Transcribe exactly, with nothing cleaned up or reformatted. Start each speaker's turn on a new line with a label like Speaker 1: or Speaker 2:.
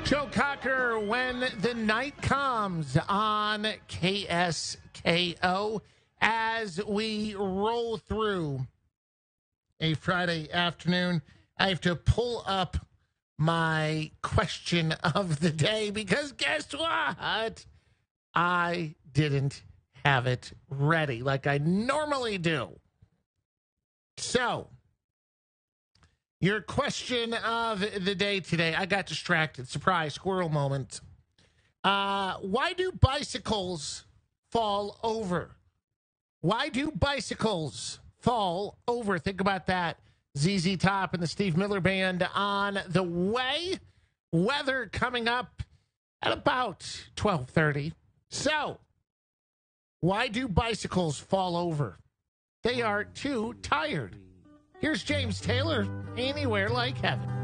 Speaker 1: Joe Cocker, When the Night Comes on K S K O as we roll through a Friday afternoon. I have to pull up my question of the day because guess what? I didn't have it ready like I normally do. So, your question of the day today, I got distracted. Surprise, squirrel moment. Uh, why do bicycles fall over? Why do bicycles fall over? Think about that. Z Z Top and the Steve Miller Band on the way. Weather coming up at about twelve thirty. So, why do bicycles fall over? They are too tired. Here's James Taylor, Anywhere Like Heaven.